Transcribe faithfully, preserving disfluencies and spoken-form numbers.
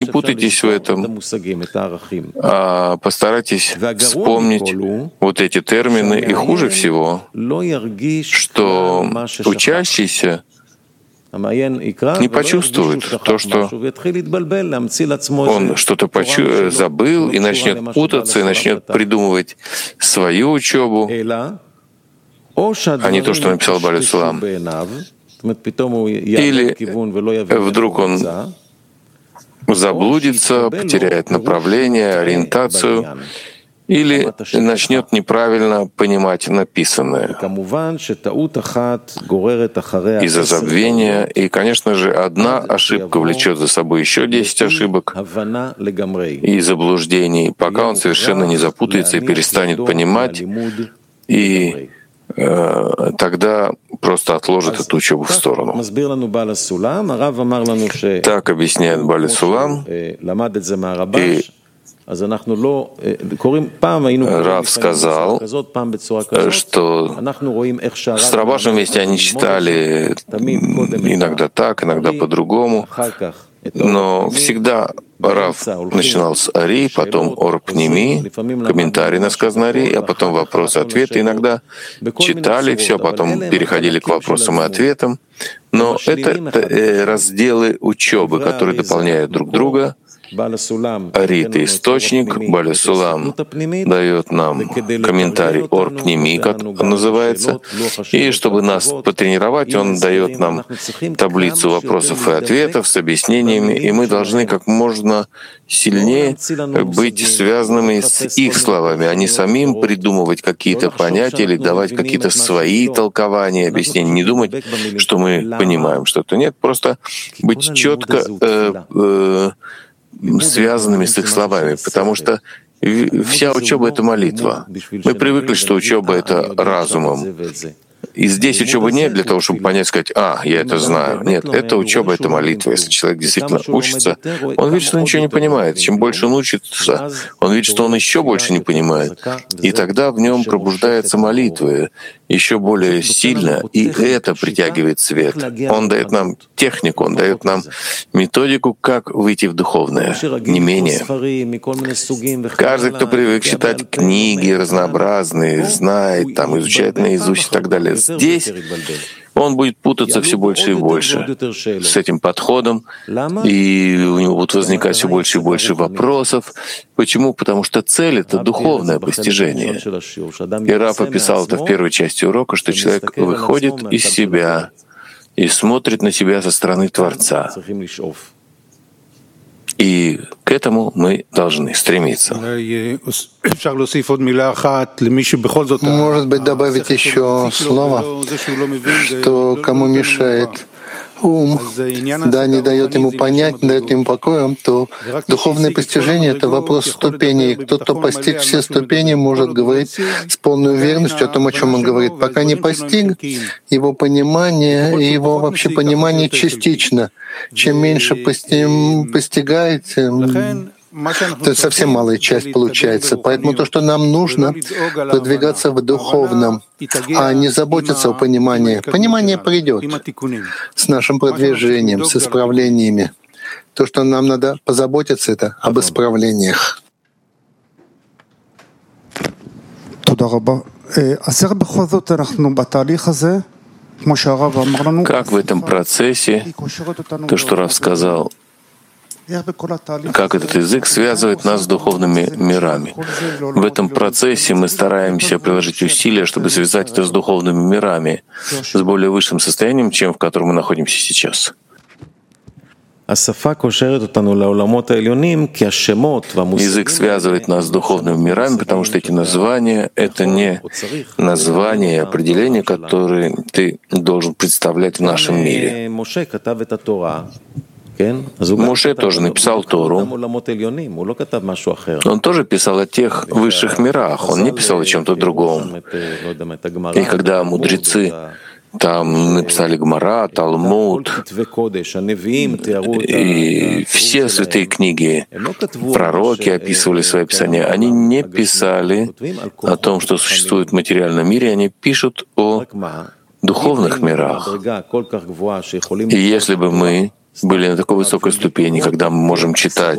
путайтесь в этом, а постарайтесь вспомнить вот эти термины. И хуже всего, что учащийся не почувствует то, что он что-то почу- забыл и начнет путаться, и начнет придумывать свою учебу, а не то, что написал Бааль Сулам. Или вдруг он заблудится, потеряет направление, ориентацию, или начнет неправильно понимать написанное из-за забвения. И, конечно же, одна ошибка влечет за собой еще десять ошибок и заблуждений, пока он совершенно не запутается и перестанет понимать, и э, тогда просто отложит эту учебу в сторону. Так объясняет Бааль Сулам. И Рав сказал, что с Рабашем вместе они читали иногда так, иногда по-другому, но всегда Рав начинал с Ари, потом Ор Пними, комментарий на сказанное Ари, а потом вопросы-ответы. Иногда читали все, потом переходили к вопросам и ответам. Но это разделы учебы, которые дополняют друг друга. Ари — это источник, Бааль Сулам дает нам комментарий Ор Пними, как он называется, и чтобы нас потренировать, он дает нам таблицу вопросов и ответов с объяснениями, и мы должны как можно сильнее быть связанными с их словами, а не самим придумывать какие-то понятия или давать какие-то свои толкования, объяснения, не думать, что мы понимаем что-то. Нет, просто быть четко э, э, связанными с их словами, потому что вся учеба — это молитва. Мы привыкли, что учеба — это разумом. И здесь учебы нет для того, чтобы понять, сказать: «А, я это знаю». Нет, это учеба, это молитва. Если человек действительно учится, он видит, что ничего не понимает. Чем больше он учится, он видит, что он еще больше не понимает. И тогда в нем пробуждается молитва еще более сильно, и это притягивает свет. Он дает нам технику, он дает нам методику, как выйти в духовное, не менее. Каждый, кто привык читать книги разнообразные, знает, там, изучает наизусть и так далее, здесь он будет путаться все больше и больше с этим подходом, и у него будут возникать все больше и больше вопросов. Почему? Потому что цель — это духовное постижение. И Рав описал это в первой части урока, что человек выходит из себя и смотрит на себя со стороны Творца. И к этому мы должны стремиться. Может быть, добавить еще слово, что кому мешает ум, да, не дает ему понять, не дает ему покоя, то духовное постижение — это вопрос ступеней. Кто-то постиг все ступени, может говорить с полной уверенностью о том, о чем он говорит. Пока не постиг, его понимание и его вообще понимание частично. Чем меньше постиг, постигаете, то есть совсем малая часть получается. Поэтому то, что нам нужно, продвигаться в духовном, а не заботиться о понимании. Понимание придет с нашим продвижением, с исправлениями. То, что нам надо позаботиться, это об исправлениях. Как в этом процессе, то, что Рав сказал, как этот язык связывает нас с духовными мирами. В этом процессе мы стараемся приложить усилия, чтобы связать это с духовными мирами, с более высшим состоянием, чем в котором мы находимся сейчас. Язык связывает нас с духовными мирами, потому что эти названия — это не названия и определения, которые ты должен представлять в нашем мире. Моше тоже написал Тору. Он тоже писал о тех высших мирах, он не писал о чем-то другом. И когда мудрецы там написали Гмара, Талмуд, и все святые книги, пророки описывали свои писания, они не писали о том, что существует в материальном мире, они пишут о духовных мирах. И если бы мы были на такой высокой ступени, когда мы можем читать